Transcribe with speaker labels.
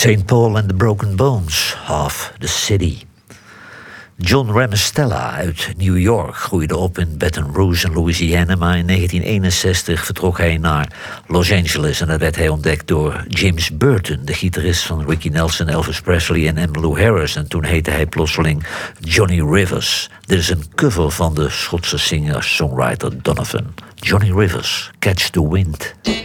Speaker 1: St. Paul and the Broken Bones, Half the City. John Ramestella uit New York groeide op in Baton Rouge in Louisiana, maar in 1961 vertrok hij naar Los Angeles en daar werd hij ontdekt door James Burton, de gitarist van Ricky Nelson, Elvis Presley en Emmylou Harris. En toen heette hij plotseling Johnny Rivers. Dit is een cover van de Schotse singer-songwriter Donovan. Johnny Rivers, Catch the Wind.